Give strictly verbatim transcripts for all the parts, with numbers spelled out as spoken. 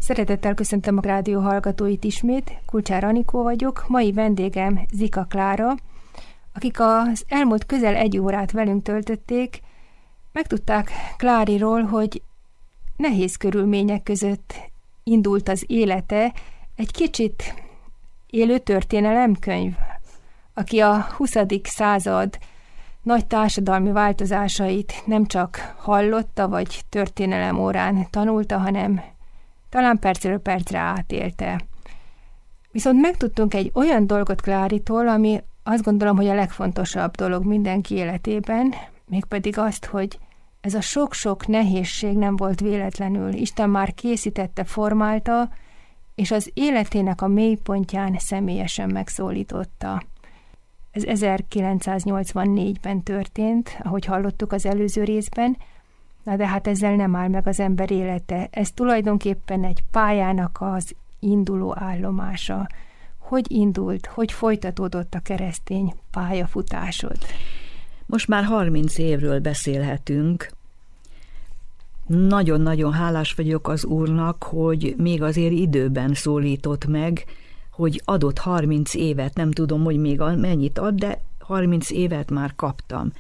Szeretettel köszöntöm a rádió hallgatóit ismét, Kulcsár Anikó vagyok, mai vendégem Zika Klára, akik az elmúlt közel egy órát velünk töltötték. Megtudták Kláriról, hogy nehéz körülmények között indult az élete, egy kicsit élő történelemkönyv, aki a huszadik század nagy társadalmi változásait nem csak hallotta, vagy történelem órán tanulta, hanem talán percről percre átélte. Viszont megtudtunk egy olyan dolgot Kláritól, ami azt gondolom, hogy a legfontosabb dolog mindenki életében, mégpedig azt, hogy ez a sok-sok nehézség nem volt véletlenül. Isten már készítette, formálta, és az életének a mélypontján személyesen megszólította. Ez ezerkilencszáznyolcvannégyben történt, ahogy hallottuk az előző részben, na de hát ezzel nem áll meg az ember élete. Ez tulajdonképpen egy pályának az induló állomása. Hogy indult, hogy folytatódott a keresztény pályafutásod? Most már harminc évről beszélhetünk. Nagyon-nagyon hálás vagyok az Úrnak, hogy még azért időben szólított meg, hogy adott harminc évet, nem tudom, hogy még mennyit ad, de harminc évet már kaptam.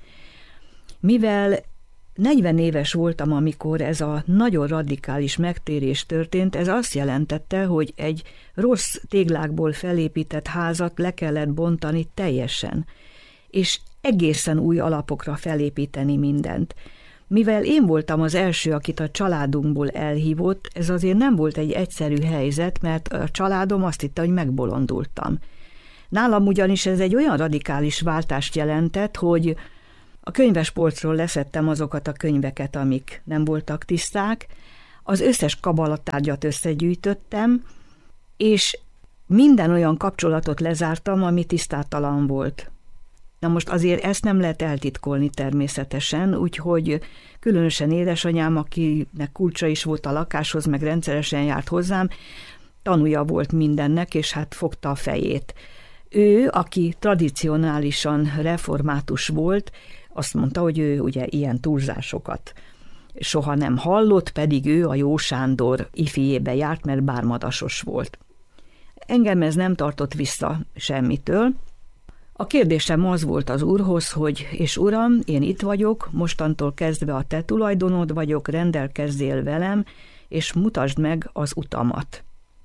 Mivel negyven éves voltam, amikor ez a nagyon radikális megtérés történt, ez azt jelentette, hogy egy rossz téglákból felépített házat le kellett bontani teljesen, és egészen új alapokra felépíteni mindent. Mivel én voltam az első, akit a családunkból elhívott, ez azért nem volt egy egyszerű helyzet, mert a családom azt hitte, hogy megbolondultam. Nálam ugyanis ez egy olyan radikális váltást jelentett, hogy a könyvespolcról leszettem azokat a könyveket, amik nem voltak tiszták, az összes kabalatárgyat összegyűjtöttem, és minden olyan kapcsolatot lezártam, ami tisztátalan volt. Na most azért ezt nem lehet eltitkolni természetesen, úgyhogy különösen édesanyám, akinek kulcsa is volt a lakáshoz, meg rendszeresen járt hozzám, tanúja volt mindennek, és hát fogta a fejét. Ő, aki tradicionálisan református volt, azt mondta, hogy ő ugye ilyen túlzásokat soha nem hallott, pedig ő a Jó Sándor ifijébe járt, mert bármadasos volt. Engem ez nem tartott vissza semmitől. A kérdésem az volt az Úrhoz, hogy és Uram, én itt vagyok, mostantól kezdve a te tulajdonod vagyok, rendelkezzél velem, és mutasd meg az utamat.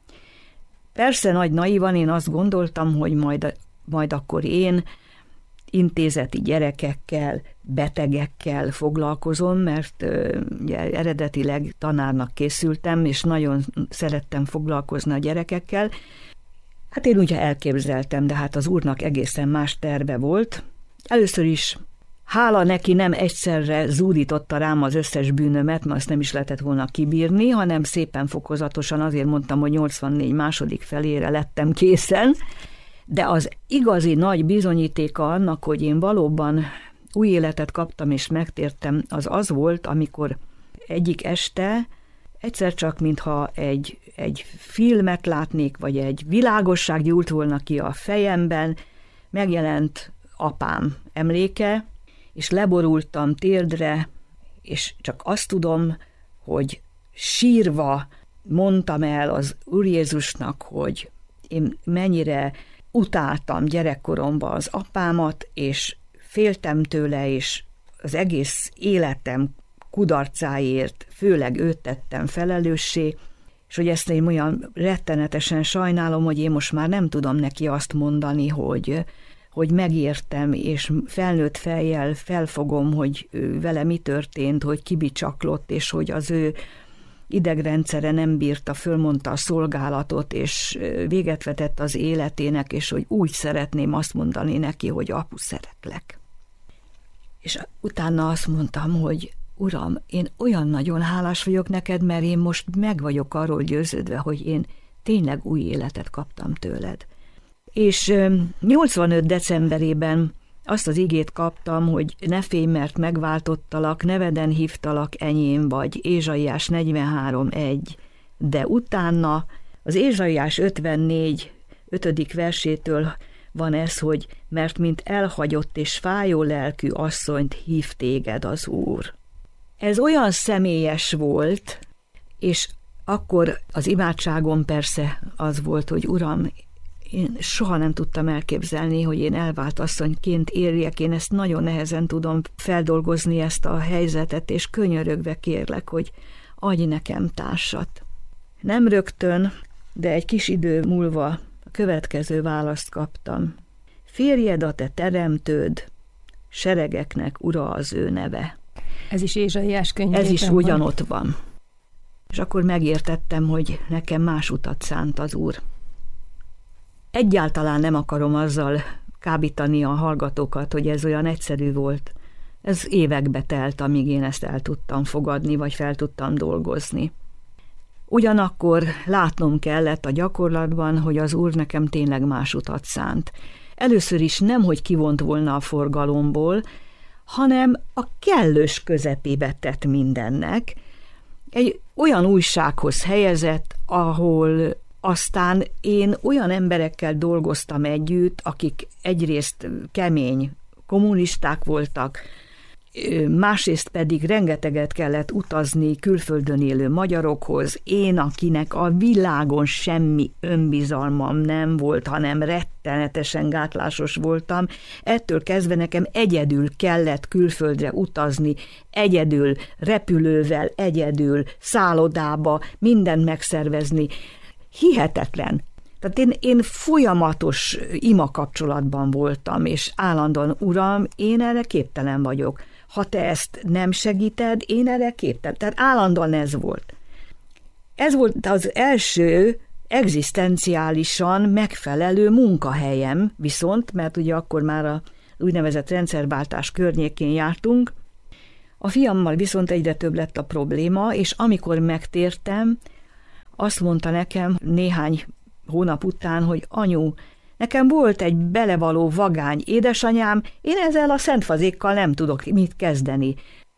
Persze nagy naivan én azt gondoltam, hogy majd, majd akkor én intézeti gyerekekkel, betegekkel foglalkozom, mert ugye, eredetileg tanárnak készültem, és nagyon szerettem foglalkozni a gyerekekkel. Hát én ugye elképzeltem, de hát az Úrnak egészen más terve volt. Először is hála neki nem egyszerre zúdította rám az összes bűnömet, mert azt nem is lehetett volna kibírni, hanem szépen fokozatosan, azért mondtam, hogy nyolcvannégy második felére lettem készen, de az igazi nagy bizonyítéka annak, hogy én valóban új életet kaptam és megtértem, az az volt, amikor egyik este egyszer csak, mintha egy, egy filmet látnék, vagy egy világosság gyúlt volna ki a fejemben, megjelent apám emléke, és leborultam térdre, és csak azt tudom, hogy sírva mondtam el az Úr Jézusnak, hogy én mennyire utáltam gyerekkoromban az apámat, és féltem tőle, és az egész életem kudarcáért főleg őt tettem felelőssé, és hogy ezt én olyan rettenetesen sajnálom, hogy én most már nem tudom neki azt mondani, hogy, hogy megértem, és felnőtt fejjel felfogom, hogy vele mi történt, hogy kibicsaklott, és hogy az ő idegrendszere nem bírta, fölmondta a szolgálatot, és véget vetett az életének, és hogy úgy szeretném azt mondani neki, hogy apu, szeretlek. És utána azt mondtam, hogy Uram, én olyan nagyon hálás vagyok neked, mert én most meg vagyok arról győződve, hogy én tényleg új életet kaptam tőled. És nyolcvanöt decemberében azt az igét kaptam, hogy ne félj, mert megváltottalak, neveden hívtalak, enyém vagy, Ézsaiás negyvenhárom egy. De utána az Ézsaiás ötvennégy ötödik versétől van ez, hogy mert mint elhagyott és fájó lelkű asszonyt hív téged az Úr. Ez olyan személyes volt, és Akkor az imádságom persze az volt, hogy Uram, én soha nem tudtam elképzelni, hogy én elvált asszonyként érjek, én ezt nagyon nehezen tudom feldolgozni, ezt a helyzetet, és könyörögve kérlek, hogy adj nekem társat. Nem rögtön, de egy kis idő múlva a következő választ kaptam. Férjed a te teremtőd, seregeknek ura az ő neve. Ez is Ézsaiás könyvében Ez is van. ugyanott van. És akkor megértettem, hogy nekem más utat szánt az Úr. Egyáltalán nem akarom azzal kábítani a hallgatókat, hogy ez olyan egyszerű volt. Ez évekbe telt, amíg én ezt el tudtam fogadni, vagy fel tudtam dolgozni. Ugyanakkor látnom kellett a gyakorlatban, hogy az Úr nekem tényleg más utat szánt. Először is nem, hogy kivont volna a forgalomból, hanem a kellős közepébe tett mindennek. Egy olyan újsághoz helyezett, ahol aztán én olyan emberekkel dolgoztam együtt, akik egyrészt kemény kommunisták voltak, másrészt pedig rengeteget kellett utazni külföldön élő magyarokhoz. Én, akinek a világon semmi önbizalmam nem volt, hanem rettenetesen gátlásos voltam, ettől kezdve nekem egyedül kellett külföldre utazni, egyedül, repülővel, egyedül, szállodába, mindent megszervezni. Hihetetlen. Tehát én, én folyamatos ima kapcsolatban voltam, és állandóan, Uram, én erre képtelen vagyok. Ha te ezt nem segíted, én erre képtelen. Tehát állandóan ez volt. Ez volt az első egzisztenciálisan megfelelő munkahelyem, viszont, mert ugye akkor már a úgynevezett rendszerváltás környékén jártunk, a fiammal viszont egyre több lett a probléma, és amikor megtértem, azt mondta nekem néhány hónap után, hogy anyu, nekem volt egy belevaló vagány édesanyám, én ezzel a szentfazékkal nem tudok mit kezdeni.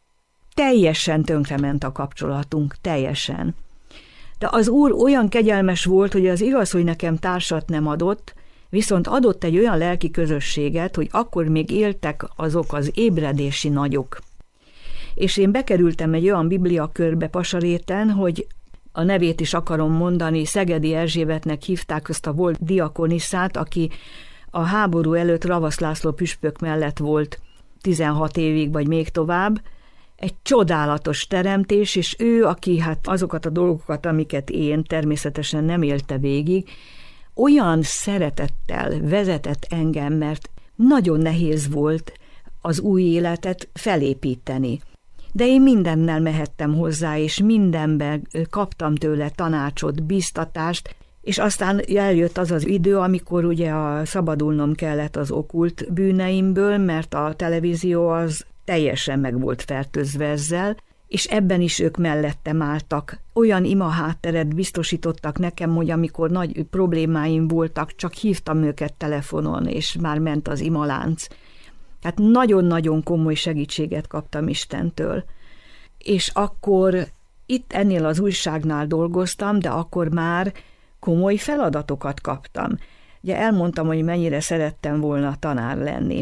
Teljesen tönkrement a kapcsolatunk, teljesen. De az Úr olyan kegyelmes volt, hogy az igaz, hogy nekem társat nem adott, viszont adott egy olyan lelki közösséget, hogy akkor még éltek azok az ébredési nagyok. És én bekerültem egy olyan bibliakörbe Pasaréten, hogy a nevét is akarom mondani, Szegedi Erzsébetnek hívták azt a volt diakonisszát, aki a háború előtt Ravasz László püspök mellett volt tizenhat évig, vagy még tovább. Egy csodálatos teremtés, és ő, aki hát azokat a dolgokat, amiket én természetesen nem élte végig, olyan szeretettel vezetett engem, mert nagyon nehéz volt az új életet felépíteni. De én mindennel mehettem hozzá, és mindenben kaptam tőle tanácsot, biztatást, és aztán eljött az az idő, amikor ugye a szabadulnom kellett az okkult bűneimből, mert a televízió az teljesen meg volt fertőzve ezzel, és ebben is ők mellettem álltak. Olyan ima hátteret biztosítottak nekem, hogy amikor nagy problémáim voltak, csak hívtam őket telefonon, és már ment az imalánc. Tehát nagyon-nagyon komoly segítséget kaptam Istentől. És akkor itt ennél az újságnál dolgoztam, de akkor már komoly feladatokat kaptam. Ugye elmondtam, hogy mennyire szerettem volna tanár lenni.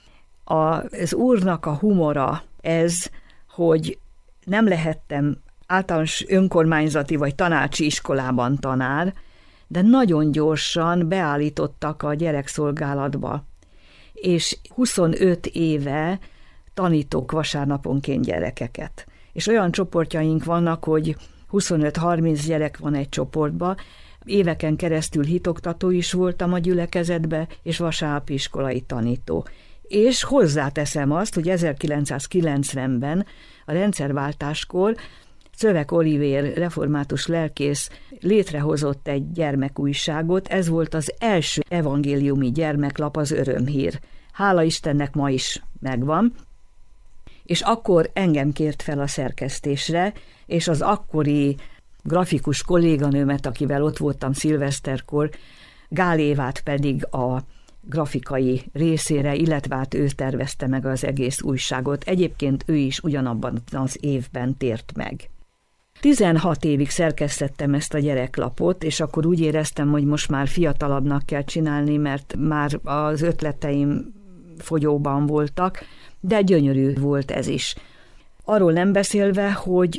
Az Úrnak a humora ez, hogy nem lehettem általános önkormányzati vagy tanácsi iskolában tanár, de nagyon gyorsan beállítottak a gyerekszolgálatba. És huszonöt éve tanítok vasárnaponként gyerekeket. És olyan csoportjaink vannak, hogy huszonöt-harminc gyerek van egy csoportba, éveken keresztül hitoktató is voltam a gyülekezetbe, és vasárnapi iskolai tanító. És hozzáteszem azt, hogy ezerkilencszázkilencvenben a rendszerváltáskor Szövek Olivér református lelkész létrehozott egy gyermekújságot, ez volt az első evangéliumi gyermeklap, az Örömhír. Hála Istennek ma is megvan. És akkor engem kért fel a szerkesztésre, és az akkori grafikus kolléganőmet, akivel ott voltam szilveszterkor, Gál Évát pedig a grafikai részére, illetve hát ő tervezte meg az egész újságot. Egyébként ő is ugyanabban az évben tért meg. tizenhat évig szerkesztettem ezt a gyereklapot, és akkor úgy éreztem, hogy most már fiatalabbnak kell csinálni, mert már az ötleteim fogyóban voltak, de gyönyörű volt ez is. Arról nem beszélve, hogy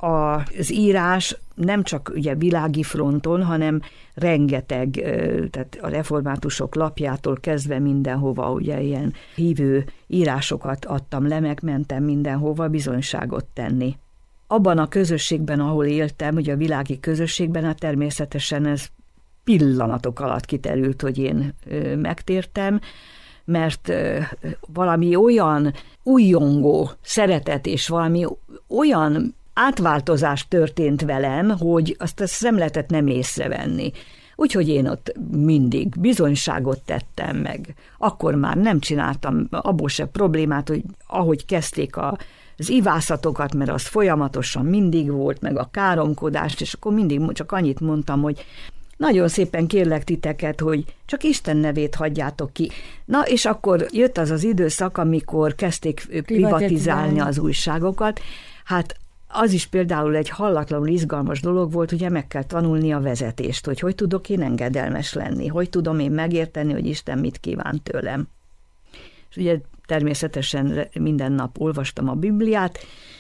az írás nem csak ugye világi fronton, hanem rengeteg, tehát a reformátusok lapjától kezdve mindenhova, ugye ilyen hívő írásokat adtam le, meg mentem mindenhova bizonyságot tenni. Abban a közösségben, ahol éltem, ugye a világi közösségben, hát természetesen ez pillanatok alatt kiterült, hogy én megtértem, mert valami olyan újongó szeretet és valami olyan átváltozás történt velem, hogy azt a szemletet nem észrevenni. Úgyhogy én ott mindig bizonyságot tettem meg. Akkor már nem csináltam abból se problémát, hogy ahogy kezdték a, az ivászatokat, mert az folyamatosan mindig volt, meg a káromkodást, és akkor mindig csak annyit mondtam, hogy nagyon szépen kérlek titeket, hogy csak Isten nevét hagyjátok ki. Na, és akkor jött az az időszak, amikor kezdték privatizálni az újságokat. Hát az is például egy hallatlanul izgalmas dolog volt, ugye meg kell tanulni a vezetést, hogy hogy tudok én engedelmes lenni, hogy tudom én megérteni, hogy Isten mit kíván tőlem. És ugye természetesen minden nap olvastam a Bibliát,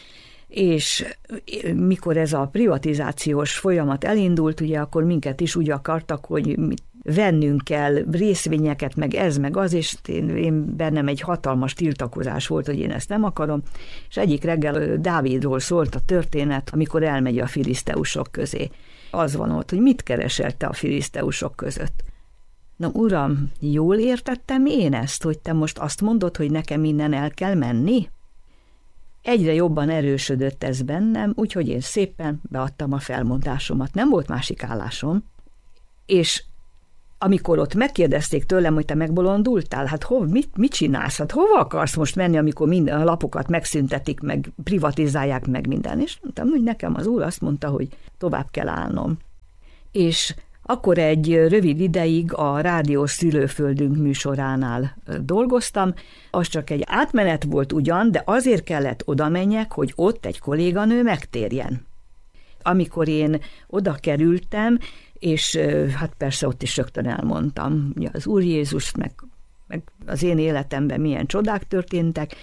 és mikor ez a privatizációs folyamat elindult, ugye akkor minket is úgy akartak, hogy vennünk kell részvényeket, meg ez, meg az, és én, én bennem egy hatalmas tiltakozás volt, hogy én ezt nem akarom, és egyik reggel Dávidról szólt a történet, amikor elmegy a filiszteusok közé. Az van ott, hogy mit keresel te a filiszteusok között. Na uram, jól értettem én ezt, hogy te most azt mondod, hogy nekem innen el kell menni? Egyre jobban erősödött ez bennem, úgyhogy én szépen beadtam a felmondásomat. Nem volt másik állásom, és amikor ott megkérdezték tőlem, hogy te megbolondultál, hát hov, mit, mit csinálsz? Hát hova akarsz most menni, amikor minden a lapokat megszüntetik, meg privatizálják, meg minden? És mondtam, hogy nekem az úr azt mondta, hogy tovább kell állnom. És akkor egy rövid ideig a Rádiós Szülőföldünk műsoránál dolgoztam, az csak egy átmenet volt ugyan, de azért kellett oda menjek, hogy ott egy kolléganő megtérjen. Amikor én oda kerültem, és hát persze ott is rögtön elmondtam, hogy az Úr Jézus, meg, meg az én életemben milyen csodák történtek,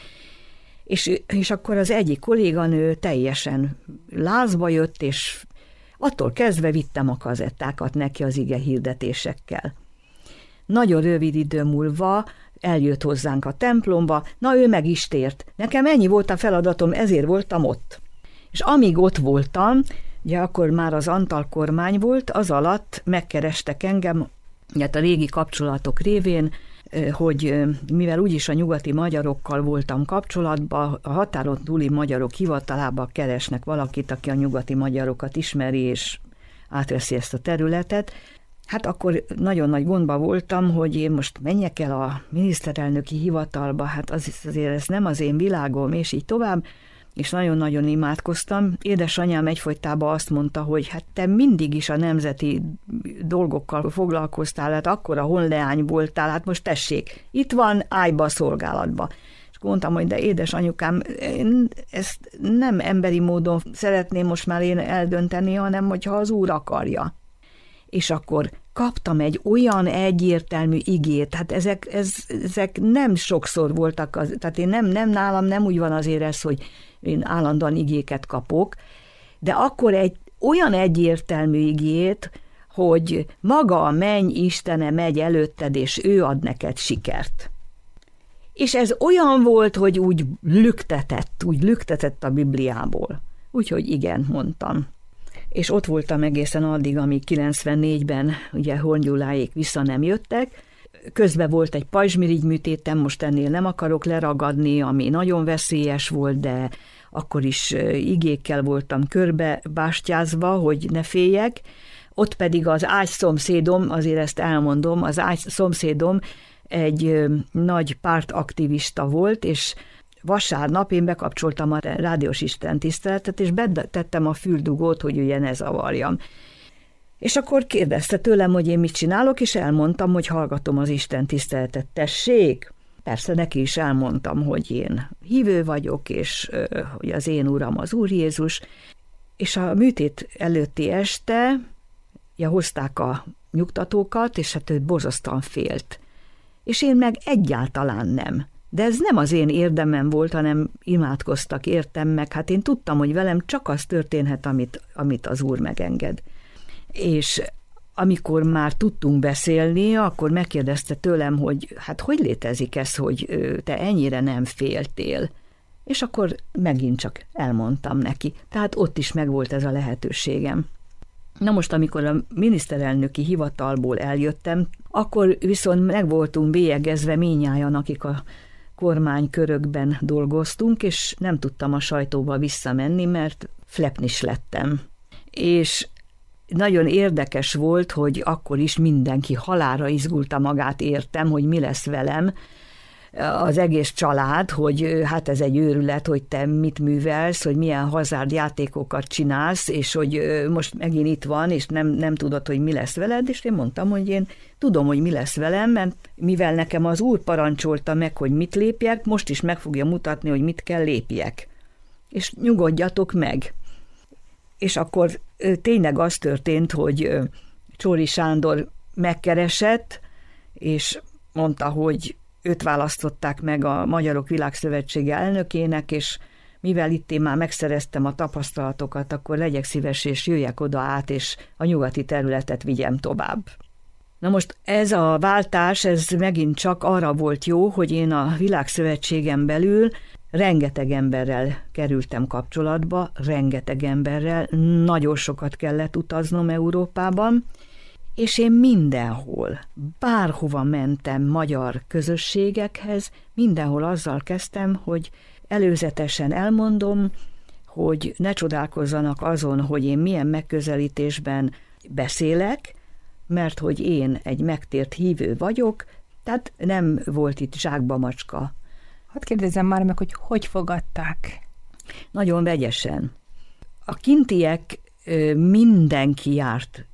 és, és akkor az egyik kolléganő teljesen lázba jött, és attól kezdve vittem a kazettákat neki az ige hirdetésekkel. Nagyon rövid idő múlva eljött hozzánk a templomba, na ő meg is tért. Nekem ennyi volt a feladatom, ezért voltam ott. És amíg ott voltam, ugye akkor már az Antal kormány volt, az alatt megkerestek engem, ugye a régi kapcsolatok révén, hogy mivel úgyis a nyugati magyarokkal voltam kapcsolatban, a határon túli magyarok hivatalába keresnek valakit, aki a nyugati magyarokat ismeri, és átveszi ezt a területet. Hát akkor nagyon nagy gondban voltam, hogy én most menjek el a miniszterelnöki hivatalba, hát az, azért ez nem az én világom, és így tovább, és nagyon-nagyon imádkoztam. Édesanyám egyfolytában azt mondta, hogy hát te mindig is a nemzeti dolgokkal foglalkoztál, hát akkora honleány voltál, hát most tessék, itt van, állj be a szolgálatba. És mondtam, hogy de édesanyukám, én ezt nem emberi módon szeretném most már én eldönteni, hanem hogyha az Úr akarja. És akkor kaptam egy olyan egyértelmű igét, hát ezek, ez, ezek nem sokszor voltak, az, tehát én nem, nem nálam nem úgy van azért ez, hogy én állandóan igéket kapok, de akkor egy olyan egyértelmű igét, hogy maga a menny Istene megy előtted, és ő ad neked sikert. És ez olyan volt, hogy úgy lüktetett, úgy lüktetett a Bibliából. Úgyhogy igen, mondtam. És ott voltam egészen addig, amíg kilencvennégyben ugye Horn Gyuláék vissza nem jöttek. Közben volt egy pajzsmirigyműtétem, most ennél nem akarok leragadni, ami nagyon veszélyes volt, de akkor is igékkel voltam körbe bástyázva, hogy ne féljek. Ott pedig az ágy szomszédom, azért ezt elmondom, az ágy szomszédom egy nagy pártaktivista volt, és vasárnap én bekapcsoltam a rádiós istentiszteletet, és betettem a füldugót, hogy ugye ne zavarjam. És akkor kérdezte tőlem, hogy én mit csinálok, és elmondtam, hogy hallgatom az istentiszteletet. Tessék! Persze neki is elmondtam, hogy én hívő vagyok, és hogy az én uram az Úr Jézus, és a műtét előtti este ja, hozták a nyugtatókat, és hát ő borzasztóan félt. És én meg egyáltalán nem. De ez nem az én érdemem volt, hanem imádkoztak, értem meg. Hát én tudtam, hogy velem csak az történhet, amit, amit az Úr megenged. És amikor már tudtunk beszélni, akkor megkérdezte tőlem, hogy hát hogy létezik ez, hogy te ennyire nem féltél. És akkor megint csak elmondtam neki. Tehát ott is megvolt ez a lehetőségem. Na most, amikor a miniszterelnöki hivatalból eljöttem, akkor viszont meg voltunk bélyegezve mindnyájan, akik a kormánykörökben dolgoztunk, és nem tudtam a sajtóba visszamenni, mert flepnis lettem. És nagyon érdekes volt, hogy akkor is mindenki halálra izgulta magát, értem, hogy mi lesz velem, az egész család, hogy hát ez egy őrület, hogy te mit művelsz, hogy milyen hazárd játékokat csinálsz, és hogy most megint itt van, és nem, nem tudod, hogy mi lesz veled, és én mondtam, hogy én tudom, hogy mi lesz velem, mert mivel nekem az Úr parancsolta meg, hogy mit lépjek, most is meg fogja mutatni, hogy mit kell lépjek. És nyugodjatok meg. És akkor tényleg az történt, hogy Csóri Sándor megkeresett, és mondta, hogy őt választották meg a Magyarok Világszövetsége elnökének, és mivel itt én már megszereztem a tapasztalatokat, akkor legyek szíves, és jöjjek oda át, és a nyugati területet vigyem tovább. Na most ez a váltás, ez megint csak arra volt jó, hogy én a Világszövetségen belül rengeteg emberrel kerültem kapcsolatba, rengeteg emberrel, nagyon sokat kellett utaznom Európában, és én mindenhol, bárhova mentem magyar közösségekhez, mindenhol azzal kezdtem, hogy előzetesen elmondom, hogy ne csodálkozzanak azon, hogy én milyen megközelítésben beszélek, mert hogy én egy megtért hívő vagyok, tehát nem volt itt zsákba macska. Hadd kérdezzem már meg, hogy hogy fogadták? Nagyon vegyesen. A kintiek mindenki járt